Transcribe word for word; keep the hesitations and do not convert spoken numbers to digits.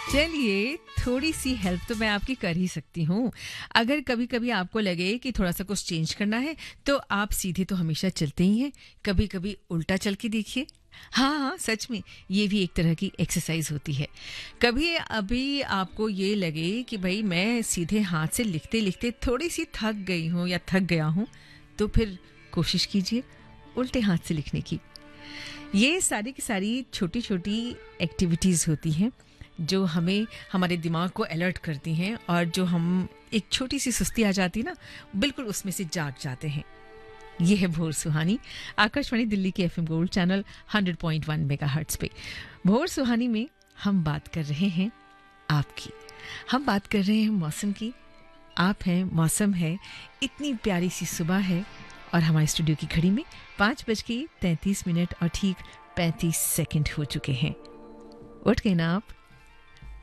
चलिए, थोड़ी सी हेल्प तो मैं आपकी कर ही सकती हूँ। अगर कभी-कभी आपको लगे कि थोड़ा-सा कुछ चेंज करना है, तो आप सीधे तो हमेशा चलते ही हैं, कभी-कभी उल्टा चल के देखिए। हाँ, हाँ, सच में, ये भी एक तरह की एक्सरसाइज़ होती है। कभी अभी आपको ये लगे कि भई मैं सीधे हाथ से लिखते-लिखते थोड़ी-सी थक गई हूँ या थक गया हूँ, तो फिर कोशिश कीजिए उल्टे हाथ से लिखने की। ये सारी की सारी छोटी-छोटी एक्टिविटीज़ होती हैं, जो हमें हमारे दिमाग को अलर्ट करती हैं और जो हम एक छोटी-सी सुस्ती आ जाती है ना, बिल्कुल उसमें से जाग जाते हैं। ये है भोर सुहानी, आकाशवाणी दिल्ली के FM gold channel hundred point one megahertz पे। भोर सुहानी में हम बात कर रहे हैं आपकी। हम बात कर रहे हैं मौसम की। आप हैं, मौसम है, इतनी प्यारी सी सुबह है और हमारे स्टूडियो की घड़ी में पाँच बज के तैंतीस मिनट और ठीक पैंतीस सेकंड हो चुके हैं। उठ गए ना आप?